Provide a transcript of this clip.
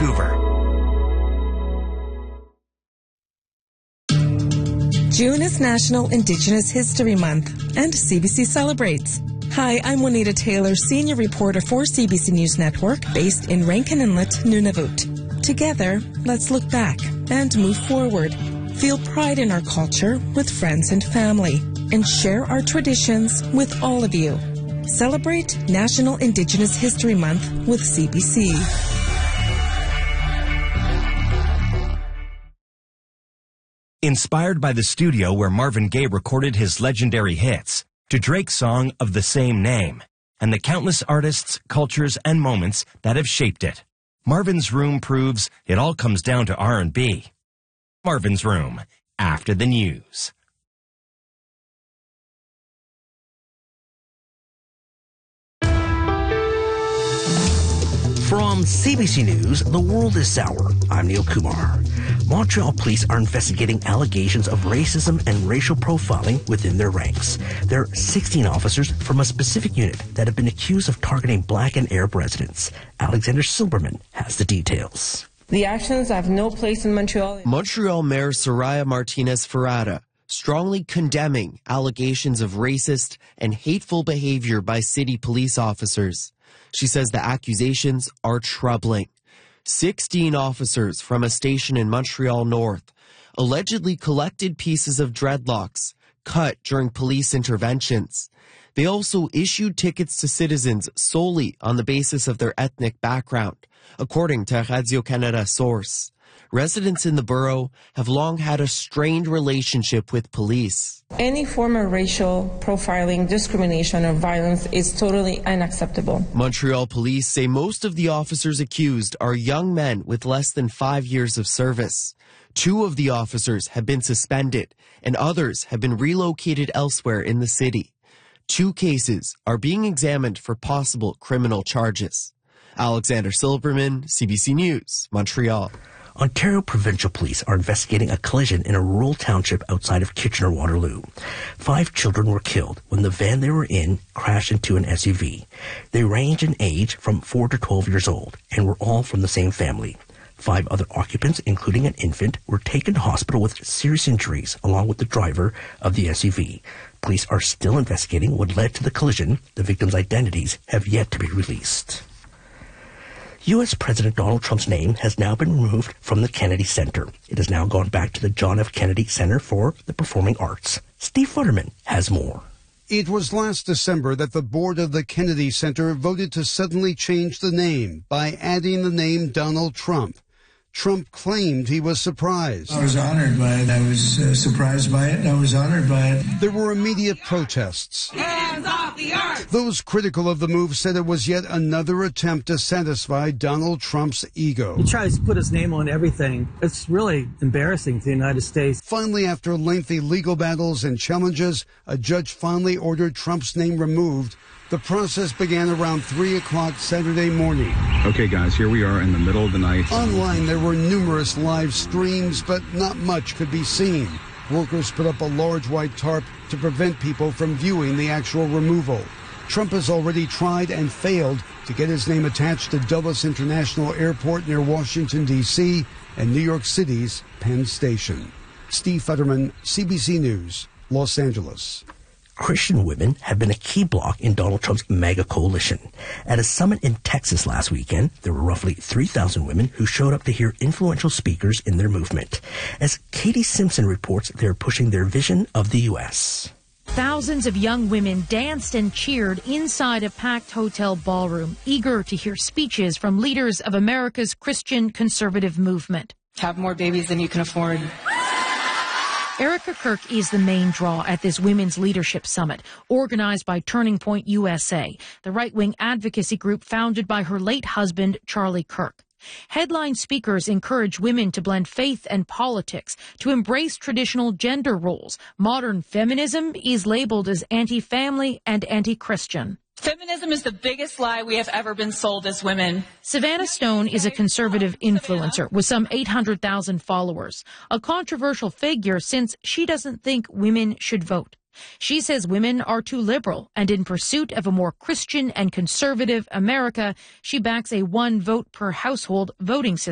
Vancouver. June is National Indigenous History Month, and CBC celebrates. Hi, I'm Juanita Taylor, senior reporter for CBC News Network, based in Rankin Inlet, Nunavut. Together, let's look back and move forward. Feel pride in our culture with friends and family, and share our traditions with all of you. Celebrate National Indigenous History Month with CBC. Inspired by the studio where Marvin Gaye recorded his legendary hits, to Drake's song of the same name, and the countless artists, cultures, and moments that have shaped it, Marvin's Room proves it all comes down to R&B. Marvin's Room, after the news. From CBC News, The World is Sour. I'm Neil Kumar. Montreal police are investigating allegations of racism and racial profiling within their ranks. There are 16 officers from a specific unit that have been accused of targeting Black and Arab residents. Alexander Silberman has the details. The actions have no place in Montreal. Montreal Mayor Soraya Martinez-Ferrada strongly condemning allegations of racist and hateful behavior by city police officers. She says the accusations are troubling. 16 officers from a station in Montreal North allegedly collected pieces of dreadlocks cut during police interventions. They also issued tickets to citizens solely on the basis of their ethnic background, according to a Radio-Canada source. Residents in the borough have long had a strained relationship with police. Any form of racial profiling, discrimination, or violence is totally unacceptable. Montreal police say most of the officers accused are young men with less than 5 years of service. 2 of the officers have been suspended, and others have been relocated elsewhere in the city. 2 cases are being examined for possible criminal charges. Alexander Silberman, CBC News, Montreal. Ontario Provincial Police are investigating a collision in a rural township outside of Kitchener-Waterloo. 5 children were killed when the van they were in crashed into an SUV. They range in age from 4 to 12 years old and were all from the same family. 5 other occupants, including an infant, were taken to hospital with serious injuries, along with the driver of the SUV. Police are still investigating what led to the collision. The victims' identities have yet to be released. U.S. President Donald Trump's name has now been removed from the Kennedy Center. It has now gone back to the John F. Kennedy Center for the Performing Arts. Steve Futterman has more. It was last December that the board of the Kennedy Center voted to suddenly change the name by adding the name Donald Trump. Trump claimed he was surprised. I was honored by it. I was surprised by it. I was honored by it. There were immediate protests. Hands off the arts! Those critical of the move said it was yet another attempt to satisfy Donald Trump's ego. He tries to put his name on everything. It's really embarrassing to the United States. Finally, after lengthy legal battles and challenges, a judge finally ordered Trump's name removed. The process began around 3 o'clock Saturday morning. Okay, guys, here we are in the middle of the night. Online, there were numerous live streams, but not much could be seen. Workers put up a large white tarp to prevent people from viewing the actual removal. Trump has already tried and failed to get his name attached to Dulles International Airport near Washington, D.C., and New York City's Penn Station. Steve Futterman, CBC News, Los Angeles. Christian women have been a key bloc in Donald Trump's MAGA coalition. At a summit in Texas last weekend, there were roughly 3,000 women who showed up to hear influential speakers in their movement. As Katie Simpson reports, they're pushing their vision of the U.S. Thousands of young women danced and cheered inside a packed hotel ballroom, eager to hear speeches from leaders of America's Christian conservative movement. Have more babies than you can afford. Erica Kirk is the main draw at this Women's Leadership Summit, organized by Turning Point USA, the right-wing advocacy group founded by her late husband, Charlie Kirk. Headline speakers encourage women to blend faith and politics, to embrace traditional gender roles. Modern feminism is labeled as anti-family and anti-Christian. Feminism is the biggest lie we have ever been sold as women. Savannah Stone is a conservative influencer with some 800,000 followers, a controversial figure since she doesn't think women should vote. She says women are too liberal, and in pursuit of a more Christian and conservative America, she backs a 1 vote per household voting system.